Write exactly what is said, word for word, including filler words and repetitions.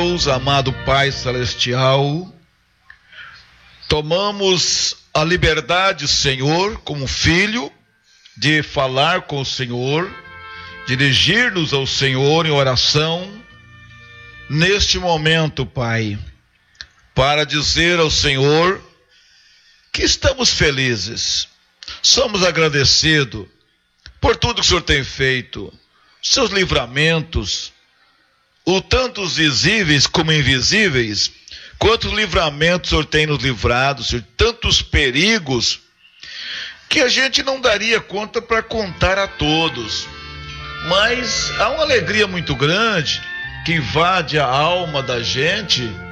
Deus, amado Pai Celestial, tomamos a liberdade, Senhor, como filho, de falar com o Senhor, dirigir-nos ao Senhor em oração, neste momento, Pai, para dizer ao Senhor que estamos felizes, somos agradecidos por tudo que o Senhor tem feito, seus livramentos, o tantos visíveis como invisíveis, quantos livramentos o Senhor tem nos livrado, Senhor, tantos perigos, que a gente não daria conta para contar a todos. Mas há uma alegria muito grande que invade a alma da gente,